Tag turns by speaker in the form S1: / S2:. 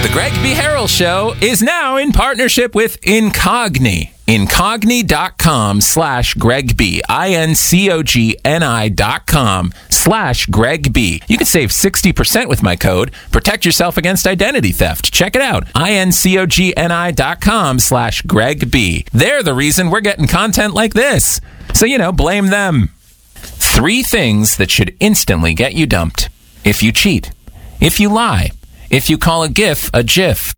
S1: The Greg B. Harrell Show is now in partnership with Incogni. Incogni.com/Greg B. INCOGNI.com/Greg B. You can save 60% with my code. Protect yourself against identity theft. Check it out. INCOGNI.com/Greg B. They're the reason we're getting content like this. So, blame them. 3 things that should instantly get you dumped. If you cheat. If you lie. If you call a GIF a GIF.